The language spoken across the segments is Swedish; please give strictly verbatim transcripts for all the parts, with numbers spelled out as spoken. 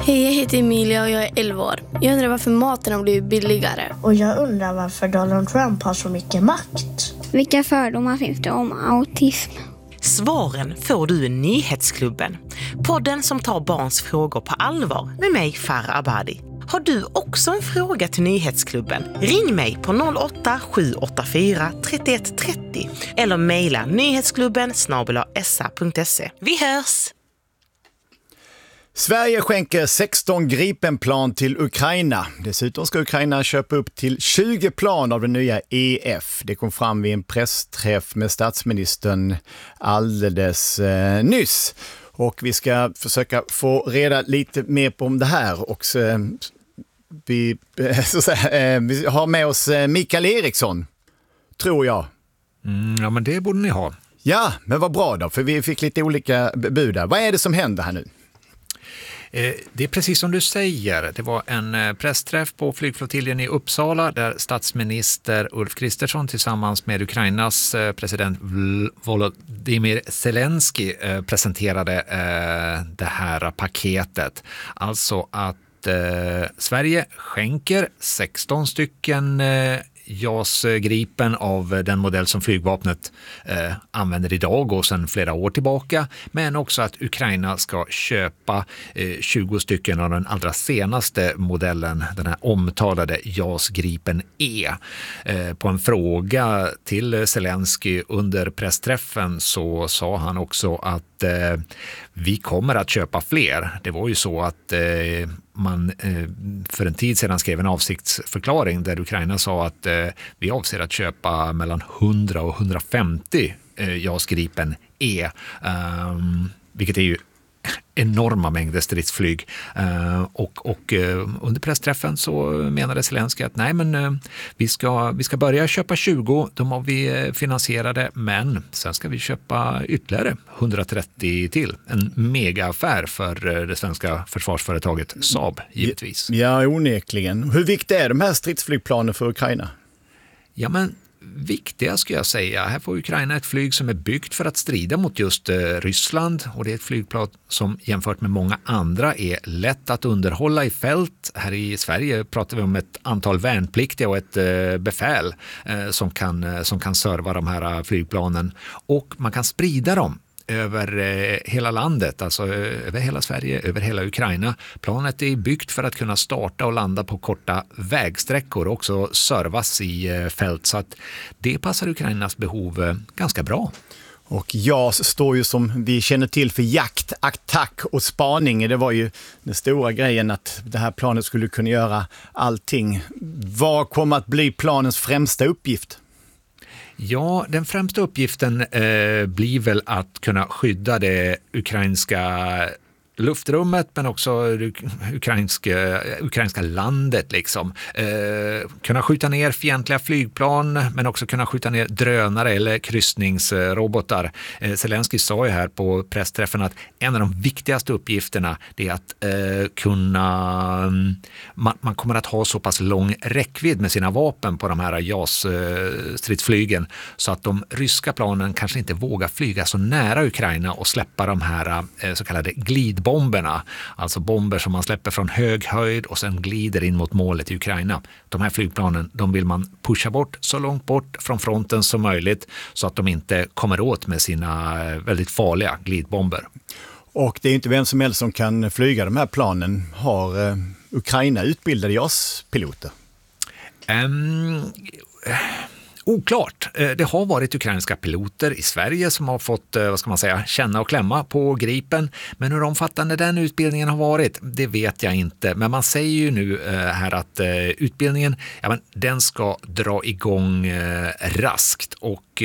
Hej, jag heter Emilia och jag är elva år. Jag undrar varför maten har blivit billigare. Och jag undrar varför Donald Trump har så mycket makt. Vilka fördomar finns det om autism? Svaren får du i Nyhetsklubben. Podden som tar barns frågor på allvar med mig, Farah Abadi. Har du också en fråga till Nyhetsklubben? Ring mig på noll åtta sju åtta fyra tre ett tre noll eller mejla nyhetsklubben snabel-a s a punkt se. Vi hörs! Sverige skänker sexton Gripenplan till Ukraina. Dessutom ska Ukraina köpa upp till tjugo plan av det nya E F. Det kom fram vid en pressträff med statsministern alldeles eh, nyss. Och vi ska försöka få reda lite mer på om det här. Och så, vi, så säga, vi har med oss Mikael Eriksson, tror jag. Mm, ja, men det borde ni ha. Ja, men vad bra då, för vi fick lite olika bud där. Vad är det som händer här nu? Det är precis som du säger. Det var en pressträff på flygflottiljen i Uppsala där statsminister Ulf Kristersson tillsammans med Ukrainas president Volodymyr Zelensky presenterade det här paketet. Alltså att Sverige skänker sexton stycken JAS Gripen av den modell som flygvapnet eh, använder idag och sedan flera år tillbaka, men också att Ukraina ska köpa eh, tjugo stycken av den allra senaste modellen, den här omtalade JAS Gripen E. Eh, på en fråga till Zelensky under pressträffen så sa han också att eh, vi kommer att köpa fler. Det var ju så att eh, man eh, för en tid sedan skrev en avsiktsförklaring där Ukraina sa att eh, vi avser att köpa mellan hundra och hundrafemtio eh, JAS Gripen E, um, vilket är ju enorma mängder stridsflyg. Uh, och och uh, under pressträffen så menade Zelensky att nej, men uh, vi, ska, vi ska börja köpa tjugo, de har vi uh, finansierade, men sen ska vi köpa ytterligare hundratrettio till. En megaaffär för uh, det svenska försvarsföretaget Saab, givetvis. Ja, onekligen. Hur viktigt är de här stridsflygplanen för Ukraina? Ja, men viktiga ska jag säga. Här får Ukraina ett flyg som är byggt för att strida mot just eh, Ryssland, och det är ett flygplan som jämfört med många andra är lätt att underhålla i fält. Här i Sverige pratar vi om ett antal värnpliktiga och ett eh, befäl eh, som kan, eh, som kan serva de här flygplanen, och man kan sprida dem över eh, hela landet, alltså eh, över hela Sverige, över hela Ukraina. Planet är byggt för att kunna starta och landa på korta vägsträckor och också servas i eh, fält, så att det passar Ukrainas behov eh, ganska bra. Och JAS står ju som vi känner till för jakt, attack och spaning. Det var ju den stora grejen att det här planet skulle kunna göra allting. Vad kommer att bli planens främsta uppgift? Ja, den främsta uppgiften eh, blir väl att kunna skydda det ukrainska luftrummet, men också ukrainska, ukrainska landet liksom. Eh, kunna skjuta ner fientliga flygplan, men också kunna skjuta ner drönare eller kryssningsrobotar. Eh, Zelensky sa ju här på pressträffen att en av de viktigaste uppgifterna är att eh, kunna man, man kommer att ha så pass lång räckvidd med sina vapen på de här JAS-stridsflygen så att de ryska planen kanske inte vågar flyga så nära Ukraina och släppa de här eh, så kallade glid bomberna, alltså bomber som man släpper från hög höjd och sen glider in mot målet i Ukraina. De här flygplanen, de vill man pusha bort så långt bort från fronten som möjligt så att de inte kommer åt med sina väldigt farliga glidbomber. Och det är inte vem som helst som kan flyga de här planen. Har eh, Ukraina utbildade JAS-piloter? Um, Oklart. Det har varit ukrainska piloter i Sverige som har fått, vad ska man säga, känna och klämma på Gripen. Men hur omfattande den utbildningen har varit, det vet jag inte. Men man säger ju nu här att utbildningen, ja, men den ska dra igång raskt och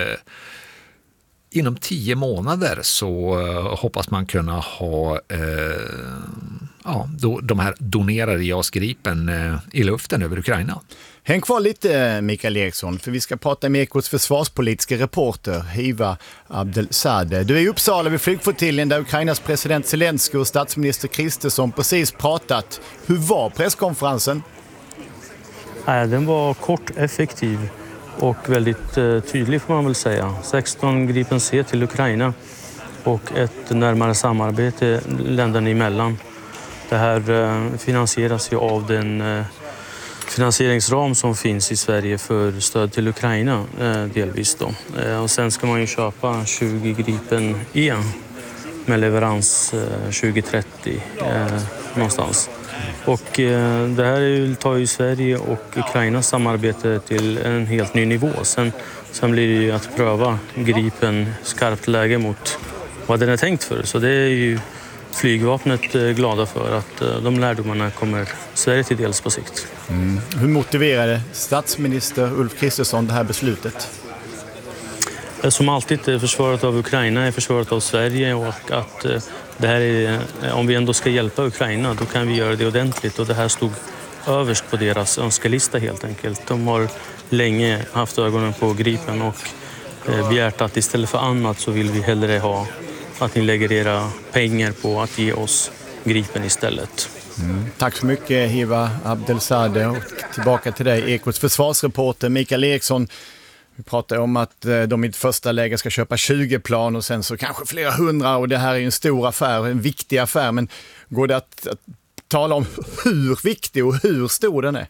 inom tio månader så hoppas man kunna ha ja, de här donerade JAS Gripen i luften över Ukraina. Häng kvar lite, Mikael Eriksson, för vi ska prata med Ekots försvarspolitiska reporter Hiva Abdelzadeh. Du är i Uppsala vid flygflottiljen där Ukrainas president Zelensky och statsminister Kristersson precis pratat. Hur var presskonferensen? Ja, den var kort, effektiv och väldigt eh, tydlig får man väl säga. sexton Gripen C till Ukraina och ett närmare samarbete länderna emellan. Det här finansieras ju av den finansieringsram som finns i Sverige för stöd till Ukraina delvis då. Och sen ska man ju köpa tjugo Gripen E med leverans tjugo trettio någonstans. Och eh, det här tar ju Sverige och Ukrainas samarbete till en helt ny nivå. Sen, sen blir det ju att pröva Gripen skarpt läge mot vad den är tänkt för. Så det är ju flygvapnet eh, glada för att eh, de lärdomarna kommer Sverige till dels på sikt. Mm. Hur motiverade statsminister Ulf Kristersson det här beslutet? Som alltid är försvaret av Ukraina är försvaret av Sverige och att eh, det här är, om vi ändå ska hjälpa Ukraina då kan vi göra det ordentligt och det här stod överst på deras önskelista helt enkelt. De har länge haft ögonen på Gripen och eh, begärt att istället för annat så vill vi hellre ha att ni lägger era pengar på att ge oss Gripen istället. Mm. Tack så mycket Hiva Abdelzadeh och tillbaka till dig, Ekots försvarsreporter Mikael Eriksson. Vi pratar om att de i ett första läge ska köpa tjugo plan och sen så kanske flera hundra och det här är en stor affär, en viktig affär. Men går det att, att tala om hur viktig och hur stor den är?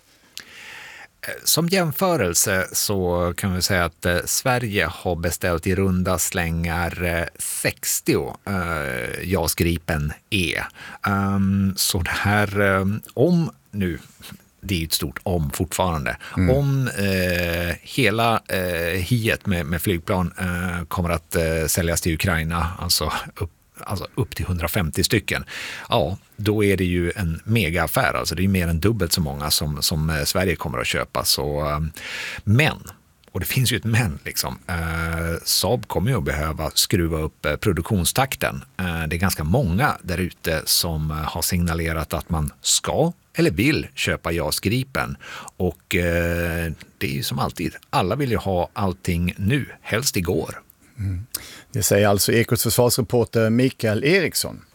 Som jämförelse så kan vi säga att eh, Sverige har beställt i runda slängar eh, sextio eh, JAS Gripen E. Um, så det här, eh, om nu... Det är ju ett stort om fortfarande. Mm. Om eh, hela eh, hiet med, med flygplan eh, kommer att eh, säljas till Ukraina, alltså upp, alltså upp till hundrafemtio stycken, ja, då är det ju en megaaffär. Alltså det är mer än dubbelt så många som, som eh, Sverige kommer att köpa. Så, eh, men, och det finns ju ett men, liksom. Eh, Saab kommer ju att behöva skruva upp eh, produktionstakten. Eh, det är ganska många där ute som eh, har signalerat att man ska eller vill köpa JAS Gripen. Och eh, det är ju som alltid. Alla vill ju ha allting nu, helst igår. Mm. Det säger alltså Ekots försvarsreporter Mikael Eriksson.